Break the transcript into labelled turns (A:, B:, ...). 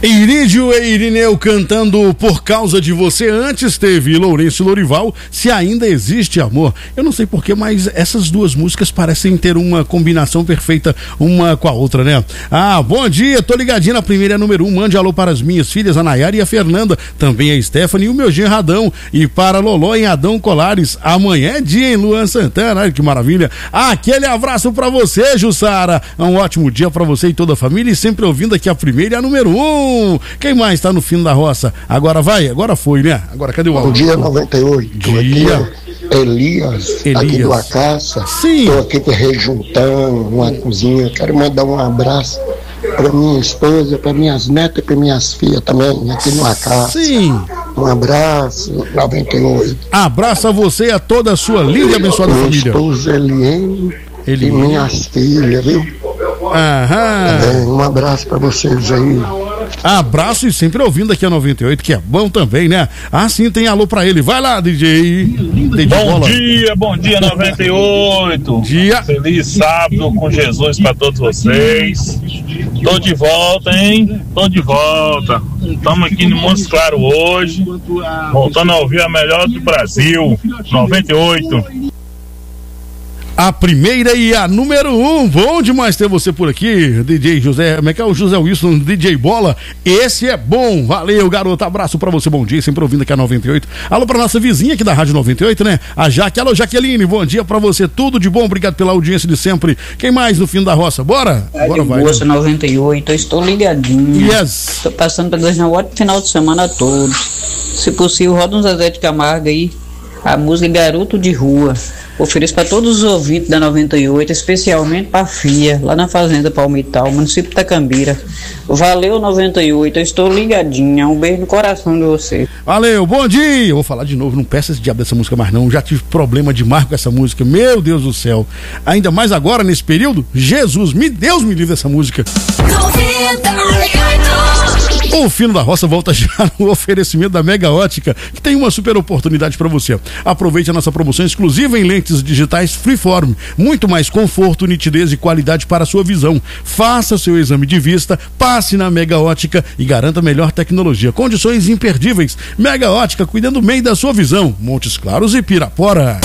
A: Irídio e Irineu cantando Por Causa de Você. Antes teve Lourenço e Lorival, Se Ainda Existe Amor. Eu não sei porquê, mas essas duas músicas parecem ter uma combinação perfeita uma com a outra, né? Bom dia, tô ligadinho na primeira número 1. Mande alô para as minhas filhas, a Nayara e a Fernanda, também a Stephanie e o meu genro Adão, e para Loló em Adão Colares. Amanhã é dia em Luan Santana, olha que maravilha. Aquele abraço pra você, Jussara. Um ótimo dia pra você e toda a família, e sempre ouvindo aqui a primeira e a número 1. Quem mais tá no fim da roça? Agora vai, agora foi, né? Agora cadê o áudio?
B: Bom dia, 98.
A: Dia.
B: Elias, aqui do Acaça.
A: Sim.
B: Tô aqui rejuntando uma cozinha. Quero mandar um abraço para minha esposa, para minhas netas e para minhas filhas também, aqui no Acaça.
A: Sim.
B: Um abraço, 98.
A: Abraço a você e a toda a sua linda e abençoada
B: minha
A: família.
B: Esposa Eliane e minhas filhas, viu?
A: Aham.
B: Um abraço para vocês aí.
A: Abraço, e sempre ouvindo aqui a 98, que é bom também, né? Sim, tem alô pra ele. Vai lá, DJ Bola.
C: Bom dia 98.
A: Bom dia.
C: Feliz sábado com Jesus pra todos vocês. Tô de volta, hein? Tô de volta. Estamos aqui no Montes Claros hoje, voltando a ouvir a melhor do Brasil, 98.
A: A primeira e a número 1. Bom demais ter você por aqui, DJ José. Como é que é o José Wilson, DJ Bola? Esse é bom. Valeu, garoto. Abraço pra você. Bom dia. Sempre ouvindo aqui a 98. Alô pra nossa vizinha aqui da Rádio 98, né? A Jaque. Alô, Jaqueline. Bom dia pra você. Tudo de bom. Obrigado pela audiência de sempre. Quem mais no fim da roça? Bora? Bora, vai.
D: Moça 98. Eu estou ligadinho.
A: Yes.
D: Tô passando pra desejar um ótimo final de semana a todos. Se possível, roda um Zezé de Camargo aí. A música Garoto de Rua. Ofereço para todos os ouvintes da 98, especialmente para a FIA, lá na Fazenda Palmital, município de Itacambira. Valeu, 98, eu estou ligadinha. Um beijo no coração de você.
A: Valeu, bom dia. Eu vou falar de novo, não peça esse diabo dessa música mais não. Já tive problema demais com essa música, meu Deus do céu. Ainda mais agora, nesse período, Jesus, Deus me livre dessa música. 98. O Fino da Roça volta já no oferecimento da Mega Ótica, que tem uma super oportunidade para você. Aproveite a nossa promoção exclusiva em lentes digitais Freeform. Muito mais conforto, nitidez e qualidade para a sua visão. Faça seu exame de vista, passe na Mega Ótica e garanta a melhor tecnologia. Condições imperdíveis. Mega Ótica, cuidando bem da sua visão. Montes Claros e Pirapora.